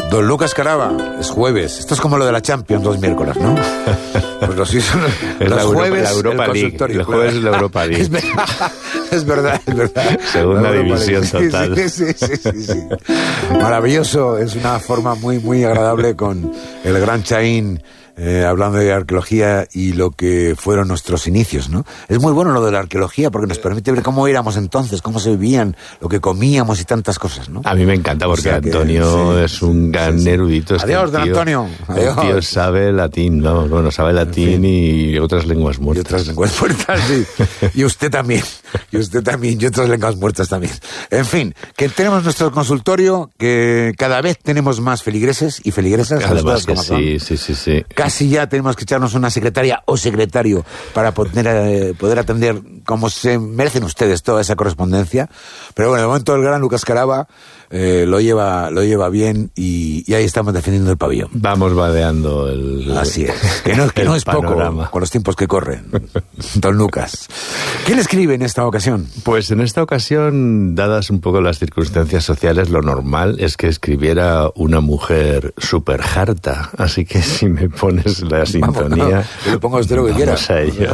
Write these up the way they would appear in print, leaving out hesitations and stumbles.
Don Lucas Carava, es jueves. Esto es como lo de la Champions, los miércoles, ¿no? Pues los jueves, la Europa League. El jueves es la Europa League. Es verdad. Segunda división total. Sí. Maravilloso, es una forma muy agradable con el gran Chaín, hablando de arqueología y lo que fueron nuestros inicios, ¿no? Es muy bueno lo de la arqueología porque nos permite ver cómo éramos entonces, cómo se vivían, lo que comíamos y tantas cosas, ¿no? A mí me encanta porque Antonio es un gran erudito. Adiós, don Antonio. El tío sabe latín, ¿no? Bueno, sabe latín y otras lenguas muertas. Y otras lenguas muertas, sí. Y usted también, y otras lenguas muertas también. En fin, que tenemos nuestro consultorio, que cada vez tenemos más feligreses y feligresas. Cada vez que sí. Casi ya tenemos que echarnos una secretaria o secretario para poder atender como se merecen ustedes toda esa correspondencia. Pero bueno, de momento el gran Lucas Carava lo lleva bien y ahí estamos defendiendo el pabellón. Vamos vadeando Así es, que no es panorama. Poco con los tiempos que corren. Don Lucas, ¿qué le escribe en esta ocasión? Pues en esta ocasión, dadas un poco las circunstancias sociales, lo normal es que escribiera una mujer súper harta. Así que si me pones la sintonía... Yo le pongo a usted lo que quiera. Vamos a ello.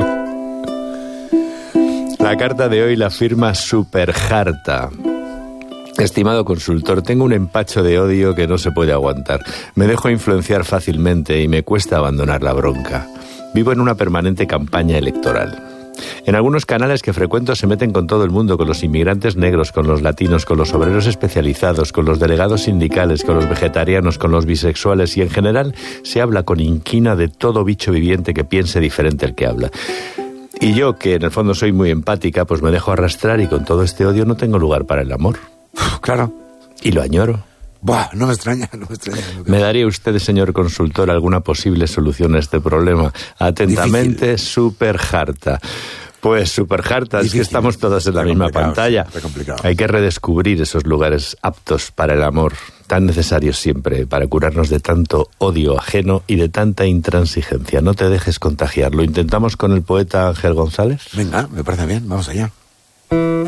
La carta de hoy la firma Super Harta. Estimado consultor, tengo un empacho de odio que no se puede aguantar. Me dejo influenciar fácilmente y me cuesta abandonar la bronca. Vivo en una permanente campaña electoral. En algunos canales que frecuento se meten con todo el mundo, con los inmigrantes negros, con los latinos, con los obreros especializados, con los delegados sindicales, con los vegetarianos, con los bisexuales y en general se habla con inquina de todo bicho viviente que piense diferente al que habla. Y yo, que en el fondo soy muy empática, pues me dejo arrastrar y con todo este odio no tengo lugar para el amor. Claro. Y lo añoro. Buah, no me extraña. ¿Me daría usted, señor consultor, alguna posible solución a este problema? Atentamente, difícil. Super Harta. Pues Super Harta, es que estamos todas en la misma pantalla. Está complicado. Hay que redescubrir esos lugares aptos para el amor, tan necesarios siempre para curarnos de tanto odio ajeno y de tanta intransigencia. No te dejes contagiar. ¿Lo intentamos con el poeta Ángel González? Venga, me parece bien, vamos allá.